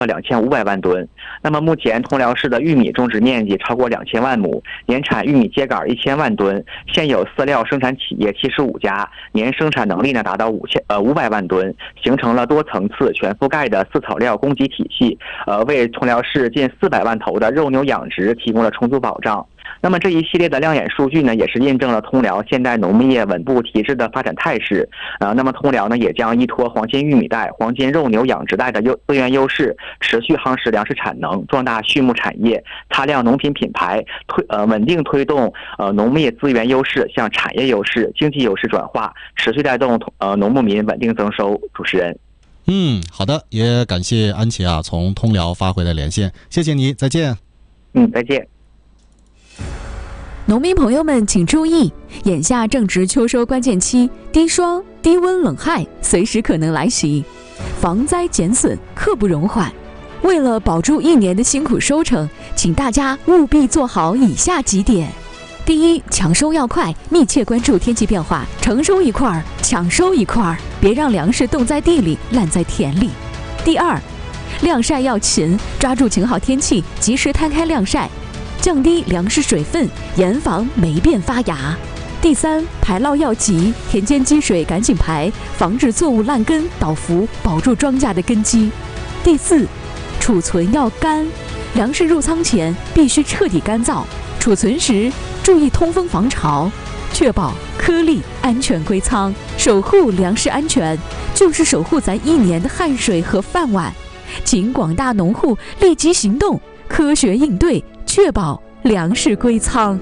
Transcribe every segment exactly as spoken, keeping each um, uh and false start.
两千五百万吨。那么目前通辽市的玉米种植面积超过两千万亩，年产玉米秸秆一千万吨，现有饲料生产企业七十五家，年生产能力呢达到五千呃五百万吨，形成了多层次全覆盖的饲草料供给体系，呃，为通辽市近四百万头的肉牛养殖提供了充足保障。那么这一系列的亮眼数据呢，也是印证了通辽现代农业稳步提质的发展态势。呃，那么通辽呢，也将依托黄金玉米带、黄金肉牛养殖带的优资源优势，持续夯实粮食产能，壮大畜牧产业，擦亮农品品牌，推呃稳定推动呃农业资源优势向产业优势、经济优势转化，持续带动呃农牧民稳定增收。主持人， 嗯，好的，也感谢安琪啊，从通辽发回的连线，谢谢你，再见。 嗯，再见。 农民朋友们请注意，眼下正值秋收关键期，低霜、低温、冷害随时可能来袭，防灾减损刻不容缓。为了保住一年的辛苦收成，请大家务必做好以下几点：第一，抢收要快，密切关注天气变化，成收一块儿，抢收一块儿，别让粮食冻在地里，烂在田里。第二，晾晒要勤，抓住晴好天气，及时摊开晾晒，降低粮食水分，严防霉变发芽。第三，排涝要急，田间积水赶紧排，防止作物烂根倒伏，保住庄稼的根基。第四，储存要干，粮食入仓前必须彻底干燥，储存时注意通风防潮，确保颗粒安全归仓。守护粮食安全，就是守护咱一年的汗水和饭碗。请广大农户立即行动，科学应对，确保粮食归仓。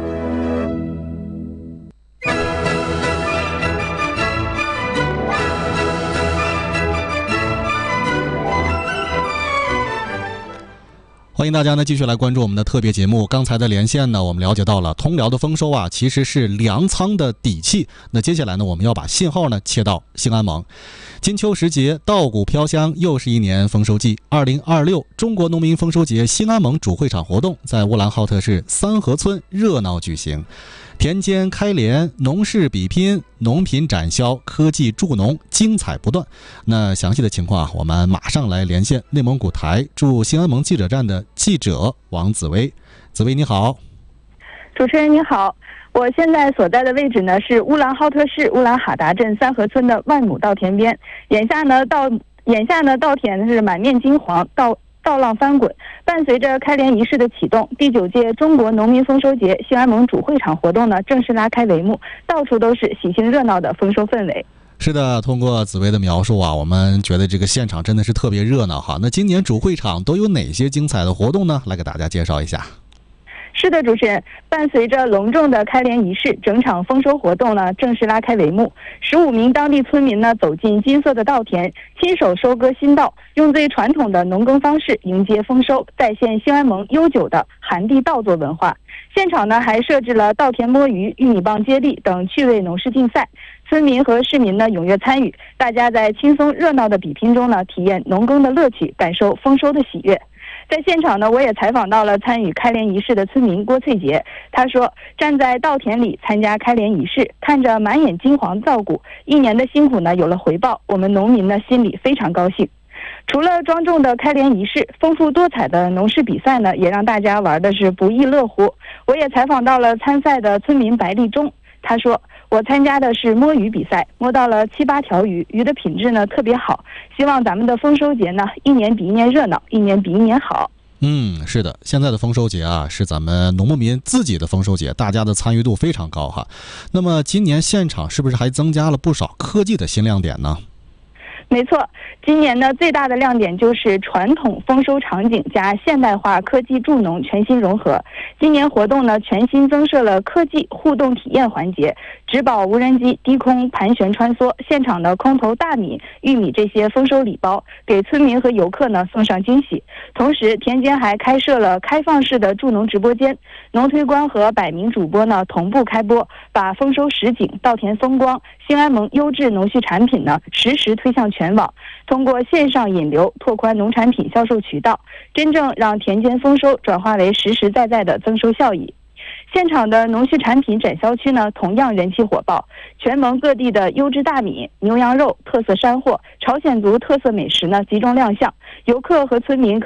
欢迎大家呢继续来关注我们的特别节目。刚才的连线呢，我们了解到了通辽的丰收啊，其实是粮仓的底气。那接下来呢，我们要把信号呢切到兴安盟。金秋时节，稻谷飘香，又是一年丰收季。二零二六中国农民丰收节兴安盟主会场活动在乌兰浩特市三河村热闹举行。田间开联，农事比拼，农品展销，科技助农，精彩不断。那详细的情况啊，我们马上来连线内蒙古台驻兴安盟记者站的记者王紫薇。紫薇你好。 主持人你好，我现在所在的位置呢是乌兰浩特市乌兰哈达镇三河村的万亩稻田边。眼下呢稻眼下呢稻田是满面金黄，稻稻浪翻滚。伴随着开联仪式的启动，第九届中国农民丰收节兴安盟主会场活动呢正式拉开帷幕，到处都是喜庆热闹的丰收氛围。 是的，通过紫薇的描述啊，我们觉得这个现场真的是特别热闹哈。那今年主会场都有哪些精彩的活动呢？来给大家介绍一下。 是的，主持人，伴随着隆重的开联仪式，整场丰收活动呢正式拉开帷幕。十五名当地村民呢走进金色的稻田，亲手收割新稻，用最传统的农耕方式迎接丰收，再现兴安盟悠久的寒地稻作文化。现场呢还设置了稻田摸鱼、玉米棒接力等趣味农事竞赛，村民和市民呢踊跃参与，大家在轻松热闹的比拼中呢体验农耕的乐趣，感受丰收的喜悦。在现场呢，我也采访到了参与开联仪式的村民郭翠杰。他说，站在稻田里参加开联仪式，看着满眼金黄稻谷，一年的辛苦呢有了回报，我们农民呢心里非常高兴。除了庄重的开联仪式，丰富多彩的农事比赛呢，也让大家玩的是不亦乐乎。我也采访到了参赛的村民白立忠，他说，我参加的是摸鱼比赛，摸到了七八条鱼，鱼的品质呢特别好。希望咱们的丰收节呢，一年比一年热闹，一年比一年好。 嗯，是的，现在的丰收节啊，是咱们农牧民自己的丰收节，大家的参与度非常高哈。那么今年现场是不是还增加了不少科技的新亮点呢？ 没错，今年呢最大的亮点就是传统丰收场景加现代化科技助农全新融合。今年活动呢全新增设了科技互动体验环节，植保无人机低空盘旋穿梭，现场的空投大米、玉米这些丰收礼包，给村民和游客呢送上惊喜。同时，田间还开设了开放式的助农直播间，农推官和百名主播呢同步开播，把丰收实景、稻田风光、兴安盟优质农畜产品呢实时推向全网，通过线上引流拓宽农产品销售渠道，真正让田间丰收转化为实实在在的增收效益。 现场的农畜产品展销区呢，同样人气火爆，全蒙各地的优质大米、牛羊肉、特色山货、朝鲜族特色美食呢集中亮相，游客和村民可